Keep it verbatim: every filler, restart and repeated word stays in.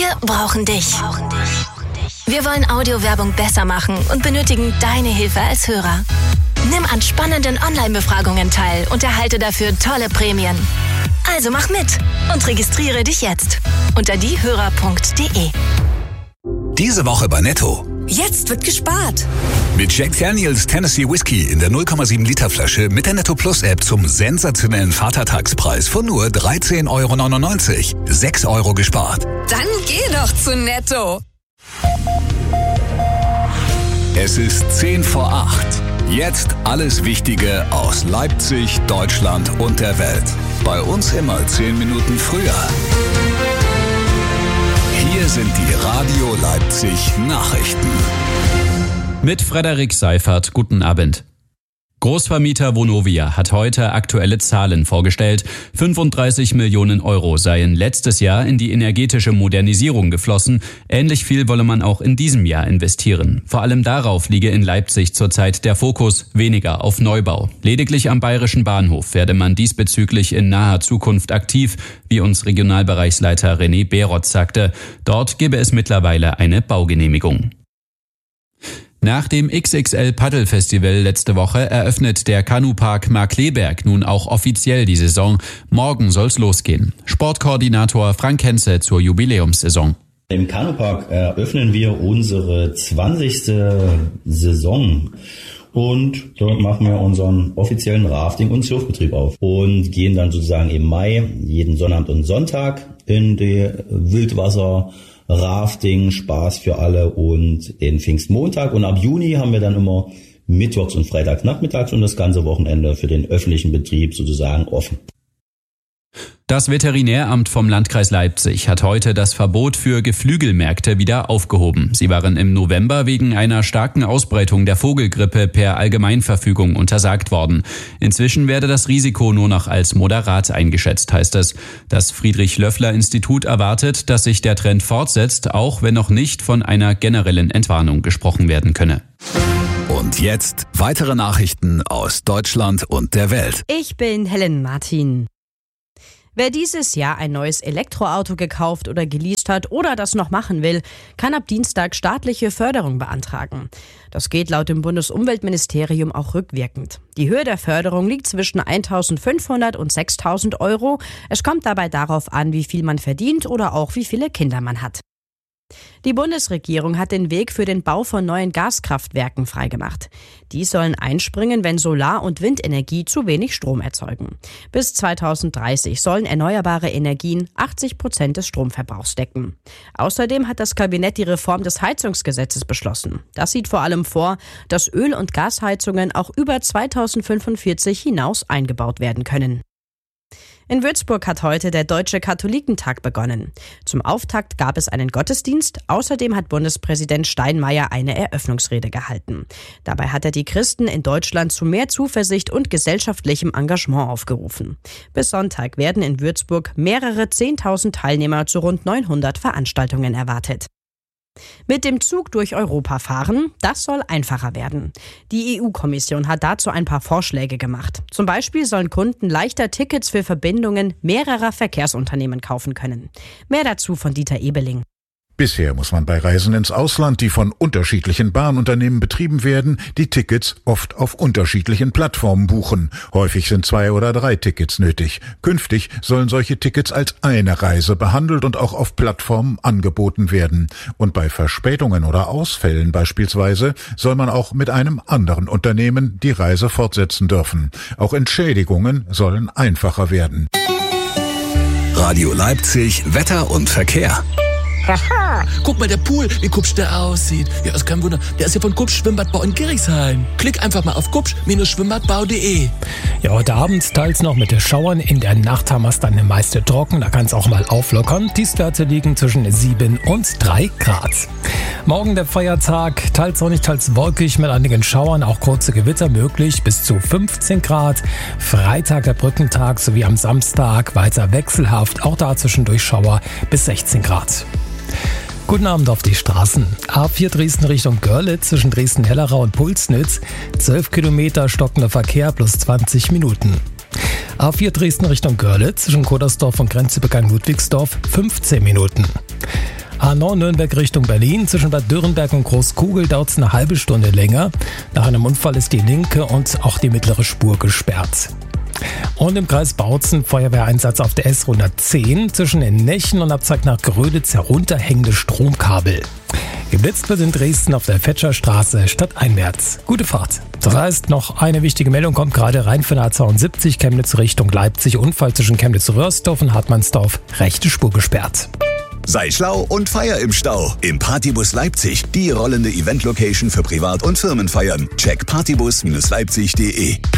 Wir brauchen dich. Wir wollen Audiowerbung besser machen und benötigen deine Hilfe als Hörer. Nimm an spannenden Online-Befragungen teil und erhalte dafür tolle Prämien. Also mach mit und registriere dich jetzt unter diehörer punkt de. Diese Woche bei Netto. Jetzt wird gespart. Mit Jack Daniels Tennessee Whiskey in der null Komma sieben Liter Flasche mit der Netto Plus App zum sensationellen Vatertagspreis von nur dreizehn Euro neunundneunzig. sechs Euro gespart. Dann geh doch zu Netto. Es ist zehn vor acht. Jetzt alles Wichtige aus Leipzig, Deutschland und der Welt. Bei uns immer zehn Minuten früher. Hier sind die Radio Leipzig Nachrichten. Mit Frederik Seifert, guten Abend. Großvermieter Vonovia hat heute aktuelle Zahlen vorgestellt. fünfunddreißig Millionen Euro seien letztes Jahr in die energetische Modernisierung geflossen. Ähnlich viel wolle man auch in diesem Jahr investieren. Vor allem darauf liege in Leipzig zurzeit der Fokus, weniger auf Neubau. Lediglich am Bayerischen Bahnhof werde man diesbezüglich in naher Zukunft aktiv, wie uns Regionalbereichsleiter René Berotz sagte. Dort gebe es mittlerweile eine Baugenehmigung. Nach dem X X L-Paddel-Festival letzte Woche eröffnet der Kanupark Markkleeberg nun auch offiziell die Saison. Morgen soll's losgehen. Sportkoordinator Frank Henze zur Jubiläumssaison. Im Kanupark eröffnen wir unsere zwanzigste Saison. Und dort machen wir unseren offiziellen Rafting- und Surfbetrieb auf und gehen dann sozusagen im Mai jeden Sonnabend und Sonntag in die Wildwasser Rafting, Spaß für alle und den Pfingstmontag. Und ab Juni haben wir dann immer mittwochs und freitags nachmittags und das ganze Wochenende für den öffentlichen Betrieb sozusagen offen. Das Veterinäramt vom Landkreis Leipzig hat heute das Verbot für Geflügelmärkte wieder aufgehoben. Sie waren im November wegen einer starken Ausbreitung der Vogelgrippe per Allgemeinverfügung untersagt worden. Inzwischen werde das Risiko nur noch als moderat eingeschätzt, heißt es. Das Friedrich-Löffler-Institut erwartet, dass sich der Trend fortsetzt, auch wenn noch nicht von einer generellen Entwarnung gesprochen werden könne. Und jetzt weitere Nachrichten aus Deutschland und der Welt. Ich bin Helen Martin. Wer dieses Jahr ein neues Elektroauto gekauft oder geleast hat oder das noch machen will, kann ab Dienstag staatliche Förderung beantragen. Das geht laut dem Bundesumweltministerium auch rückwirkend. Die Höhe der Förderung liegt zwischen eintausendfünfhundert und sechstausend Euro. Es kommt dabei darauf an, wie viel man verdient oder auch wie viele Kinder man hat. Die Bundesregierung hat den Weg für den Bau von neuen Gaskraftwerken freigemacht. Die sollen einspringen, wenn Solar- und Windenergie zu wenig Strom erzeugen. Bis zweitausenddreißig sollen erneuerbare Energien achtzig Prozent des Stromverbrauchs decken. Außerdem hat das Kabinett die Reform des Heizungsgesetzes beschlossen. Das sieht vor allem vor, dass Öl- und Gasheizungen auch über zweitausendfünfundvierzig hinaus eingebaut werden können. In Würzburg hat heute der Deutsche Katholikentag begonnen. Zum Auftakt gab es einen Gottesdienst. Außerdem hat Bundespräsident Steinmeier eine Eröffnungsrede gehalten. Dabei hat er die Christen in Deutschland zu mehr Zuversicht und gesellschaftlichem Engagement aufgerufen. Bis Sonntag werden in Würzburg mehrere zehntausend Teilnehmer zu rund neunhundert Veranstaltungen erwartet. Mit dem Zug durch Europa fahren, das soll einfacher werden. Die E U-Kommission hat dazu ein paar Vorschläge gemacht. Zum Beispiel sollen Kunden leichter Tickets für Verbindungen mehrerer Verkehrsunternehmen kaufen können. Mehr dazu von Dieter Ebeling. Bisher muss man bei Reisen ins Ausland, die von unterschiedlichen Bahnunternehmen betrieben werden, die Tickets oft auf unterschiedlichen Plattformen buchen. Häufig sind zwei oder drei Tickets nötig. Künftig sollen solche Tickets als eine Reise behandelt und auch auf Plattformen angeboten werden. Und bei Verspätungen oder Ausfällen beispielsweise soll man auch mit einem anderen Unternehmen die Reise fortsetzen dürfen. Auch Entschädigungen sollen einfacher werden. Radio Leipzig, Wetter und Verkehr. Haha, guck mal, der Pool, wie kupsch der aussieht. Ja, ist kein Wunder, der ist ja von Kupsch Schwimmbadbau in Gerichshain. Klick einfach mal auf kupsch Schwimmbadbau punkt de. Ja, heute Abend teils noch mit den Schauern. In der Nacht haben wir es dann im meiste trocken. Da kann es auch mal auflockern. Tiefstwerte liegen zwischen sieben und drei Grad. Morgen der Feiertag, teils sonnig, teils wolkig mit einigen Schauern, auch kurze Gewitter möglich, bis zu fünfzehn Grad. Freitag der Brückentag sowie am Samstag weiter wechselhaft, auch da zwischendurch Schauer bis sechzehn Grad. Guten Abend auf die Straßen. A vier Dresden Richtung Görlitz zwischen Dresden-Hellerau und Pulsnitz. zwölf Kilometer stockender Verkehr plus zwanzig Minuten. A vier Dresden Richtung Görlitz zwischen Kodersdorf und Grenzübergang Ludwigsdorf fünfzehn Minuten. A neun Nürnberg Richtung Berlin. Zwischen Bad Dürrenberg und Großkugel dauert es eine halbe Stunde länger. Nach einem Unfall ist die linke und auch die mittlere Spur gesperrt. Und im Kreis Bautzen Feuerwehreinsatz auf der S hundertzehn. Zwischen den Nechen und Abzweig nach Gröditz herunterhängende Stromkabel. Geblitzt wird in Dresden auf der Fetscherstraße stadteinwärts. Gute Fahrt. Das heißt, noch eine wichtige Meldung kommt gerade rein von der A zweiundsiebzig Chemnitz Richtung Leipzig. Unfall zwischen Chemnitz-Röhrsdorf und Hartmannsdorf. Rechte Spur gesperrt. Sei schlau und feier im Stau. Im Partybus Leipzig, die rollende Event-Location für Privat- und Firmenfeiern. Check partybus Leipzig punkt de.